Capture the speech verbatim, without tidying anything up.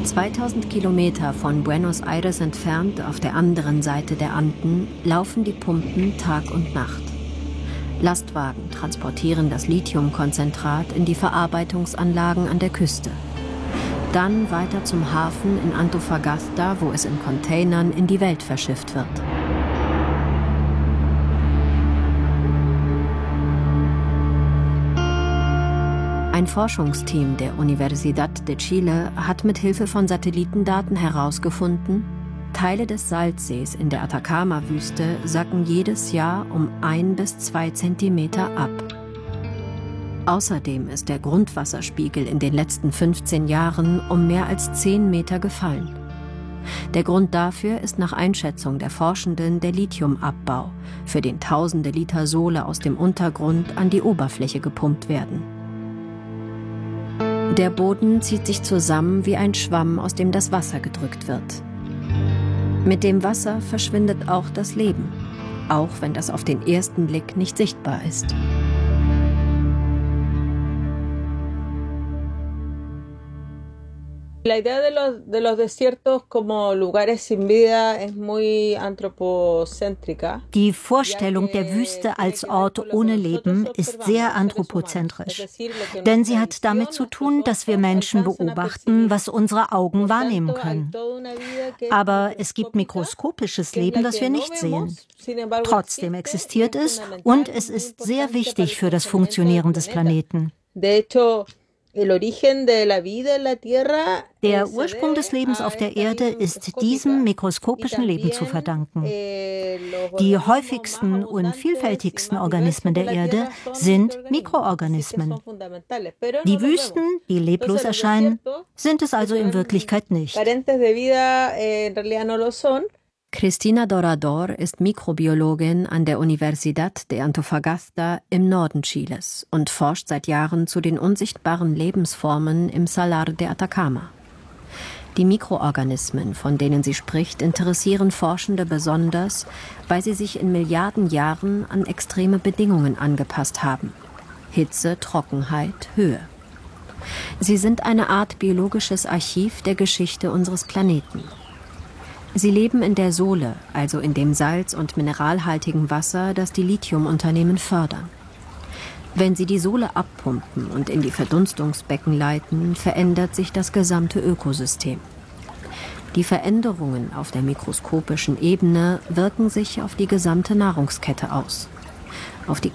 zweitausend Kilometer von Buenos Aires entfernt, auf der anderen Seite der Anden, laufen die Pumpen Tag und Nacht. Lastwagen transportieren das Lithiumkonzentrat in die Verarbeitungsanlagen an der Küste. Dann weiter zum Hafen in Antofagasta, wo es in Containern in die Welt verschifft wird. Ein Forschungsteam der Universidad de Chile hat mit Hilfe von Satellitendaten herausgefunden, Teile des Salzsees in der Atacama-Wüste sacken jedes Jahr um ein bis zwei Zentimeter ab. Außerdem ist der Grundwasserspiegel in den letzten fünfzehn Jahren um mehr als zehn Meter gefallen. Der Grund dafür ist nach Einschätzung der Forschenden der Lithiumabbau, für den tausende Liter Sohle aus dem Untergrund an die Oberfläche gepumpt werden. Der Boden zieht sich zusammen wie ein Schwamm, aus dem das Wasser gedrückt wird. Mit dem Wasser verschwindet auch das Leben, auch wenn das auf den ersten Blick nicht sichtbar ist. Die Vorstellung der Wüste als Ort ohne Leben ist sehr anthropozentrisch. Denn sie hat damit zu tun, dass wir Menschen beobachten, was unsere Augen wahrnehmen können. Aber es gibt mikroskopisches Leben, das wir nicht sehen. Trotzdem existiert es und es ist sehr wichtig für das Funktionieren des Planeten. Der Ursprung des Lebens auf der Erde ist diesem mikroskopischen Leben zu verdanken. Die häufigsten und vielfältigsten Organismen der Erde sind Mikroorganismen. Die Wüsten, die leblos erscheinen, sind es also in Wirklichkeit nicht. Cristina Dorador ist Mikrobiologin an der Universidad de Antofagasta im Norden Chiles und forscht seit Jahren zu den unsichtbaren Lebensformen im Salar de Atacama. Die Mikroorganismen, von denen sie spricht, interessieren Forschende besonders, weil sie sich in Milliarden Jahren an extreme Bedingungen angepasst haben: Hitze, Trockenheit, Höhe. Sie sind eine Art biologisches Archiv der Geschichte unseres Planeten. Sie leben in der Sohle, also in dem salz- und mineralhaltigen Wasser, das die Lithiumunternehmen fördern. Wenn sie die Sohle abpumpen und in die Verdunstungsbecken leiten, verändert sich das gesamte Ökosystem. Die Veränderungen auf der mikroskopischen Ebene wirken sich auf die gesamte Nahrungskette aus. Auf die